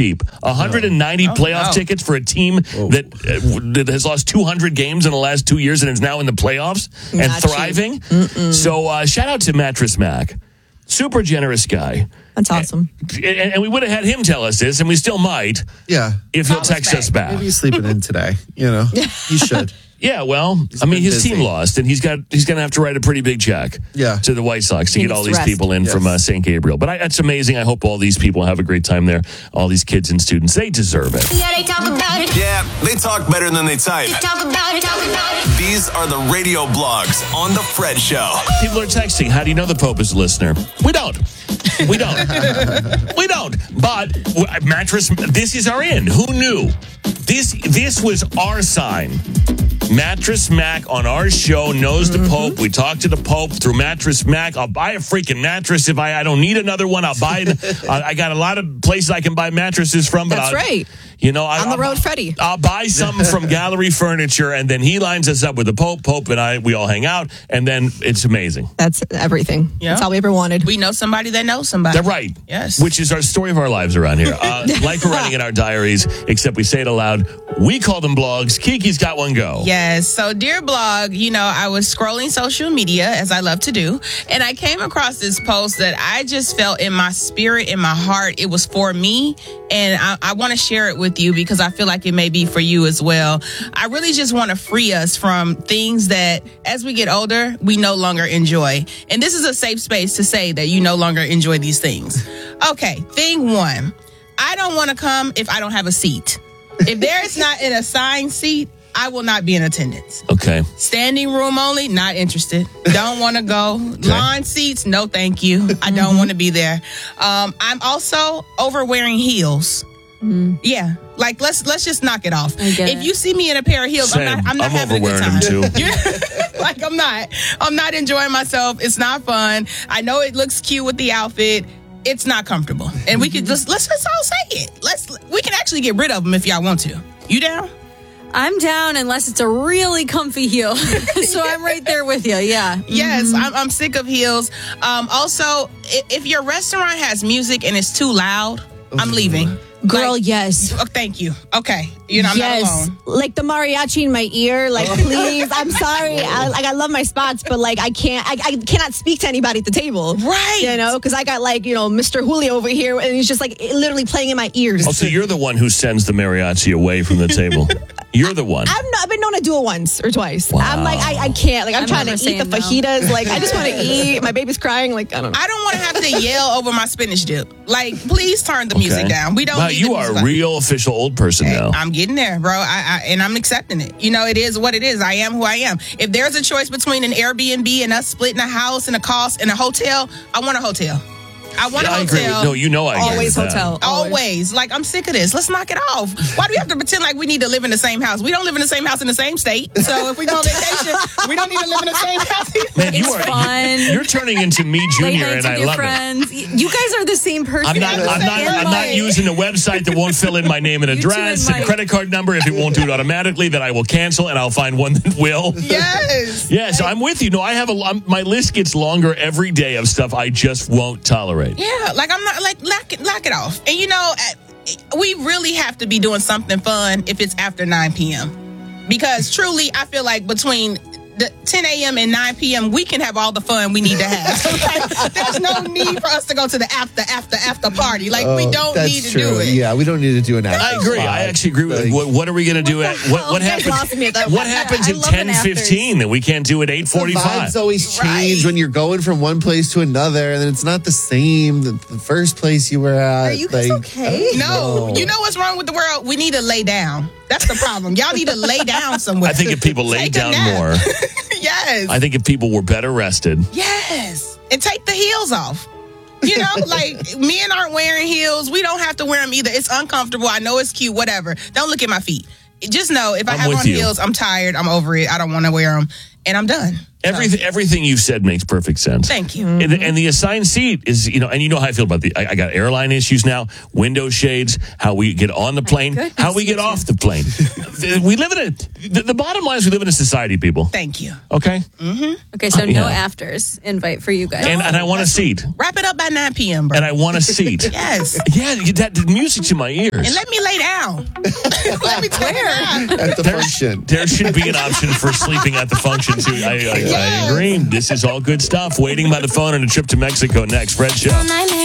cheap. 190 playoff tickets for a team that has lost 200 games in the last 2 years and is now in the playoffs and thriving. So shout out to Mattress Mac. Super generous guy. That's awesome. And we would have had him tell us this, and we still might. Yeah. If he'll text us back. Maybe he's sleeping in today. He should. Yeah, well, his team lost, and he's going to have to write a pretty big check to the White Sox to get all these people in from St. Gabriel. But that's amazing. I hope all these people have a great time there. All these kids and students, they deserve it. Yeah, they talk about it. Yeah, they talk better than they type. They talk about it, talk about it. These are the radio blogs on The Fred Show. People are texting, how do you know the Pope is a listener? We don't. We don't. But Mattress, this is our in. Who knew? This was our sign. Mattress Mac on our show knows the Pope. We talk to the Pope through Mattress Mac. I'll buy a freaking mattress if I don't need another one. I'll buy it. I got a lot of places I can buy mattresses from. But That's right. On the road, Freddie. I'll buy some from Gallery Furniture, and then he lines us up with the Pope. Pope and we all hang out, and then it's amazing. That's everything. Yeah. That's all we ever wanted. We know somebody that knows somebody. They're right. Yes. Which is our story of our lives around here. Like we're writing in our diaries, except we say it aloud. We call them blogs. Kiki's got one go. Yes. So, dear blog, I was scrolling social media, as I love to do, and I came across this post that I just felt in my spirit, in my heart, it was for me, and I want to share it with you because I feel like it may be for you as well. I really just want to free us from things that, as we get older, we no longer enjoy. And this is a safe space to say that you no longer enjoy these things. Okay, thing one, I don't want to come if I don't have a seat. If there is not an assigned seat, I will not be in attendance. Okay. Standing room only, not interested. Don't want to go. Okay. Lawn seats, no thank you. I don't want to be there. I'm also over wearing heels. Yeah, like let's just knock it off. If you see me in a pair of heels, I'm not having a good time. Them too. Like I'm not enjoying myself. It's not fun. I know it looks cute with the outfit. It's not comfortable, and we could let's just all say it. We can actually get rid of them if y'all want to. You down? I'm down unless it's a really comfy heel. So I'm right there with you. Yeah. Yes, I'm sick of heels. Also, if your restaurant has music and it's too loud, I'm leaving. Girl, yes. Oh, thank you. Okay. I'm not alone. Like the mariachi in my ear. Like, please. I'm sorry. I love my spots, but like I cannot speak to anybody at the table. Right. Because I got Mr. Julio over here, and he's just like literally playing in my ears. Oh, so you're the one who sends the mariachi away from the table. You're the one. I've been known to do it once or twice. Wow. I'm like, I can't. Like, I'm trying to eat the fajitas. Like, I just want to eat. My baby's crying. Like, I don't know. I don't want to have to yell over my spinach dip. Like, please turn the music down. We don't need you are a real official old person now. I'm getting there, bro. And I'm accepting it. It is what it is. I am who I am. If there's a choice between an Airbnb and us splitting a house and a cost and a hotel, I want a hotel. I want a hotel. I agree. I agree. Always hotel. Always. Like, I'm sick of this. Let's knock it off. Why do we have to pretend like we need to live in the same house? We don't live in the same house in the same state. So if we go on vacation, we don't need to live in the same house. Man, it's fun. You're turning into me, Junior, and I love it. You guys are the same person. I'm not using a website that won't fill in my name and address and credit card number. If it won't do it automatically, then I will cancel and I'll find one that will. Yes. Yes, I'm with you. No, I have my list gets longer every day of stuff I just won't tolerate. Yeah, like I'm not like knock it off. And we really have to be doing something fun if it's after 9 p.m. Because truly, I feel like between the 10 a.m. and 9 p.m., we can have all the fun we need to have. There's no need for us to go to the after party. Like, we don't need to do it. Yeah, we don't need to do an after. I agree. I actually agree with you. What are we going to do at what happens? What happens at 10:15 that we can't do at 8:45? Vibes always change when you're going from one place to another, and then it's not the same. The first place you were at. Are you guys okay? No. You know what's wrong with the world? We need to lay down. That's the problem. Y'all need to lay down somewhere. I think if people laid down more. Yes. I think if people were better rested. Yes. And take the heels off. Like men aren't wearing heels. We don't have to wear them either. It's uncomfortable. I know it's cute, whatever. Don't look at my feet. Just know if I have on heels, I'm tired. I'm over it. I don't want to wear them. And I'm done. Everything you've said makes perfect sense. Thank you. And the assigned seat is, and you know how I feel about I got airline issues now, window shades, how we get on the plane, how we get off the plane. We live in the bottom line is we live in a society, people. Thank you. Okay? Okay, so no Yeah. afters invite for you guys. And I want a seat. Wrap it up by 9 p.m., bro. And I want a seat. Yes. Yeah, the music's in my ears. And let me lay down. Let me take it At the function. There should be an option for sleeping at the function, too. I agree. This is all good stuff. Waiting by the phone on a trip to Mexico next. Fred Show.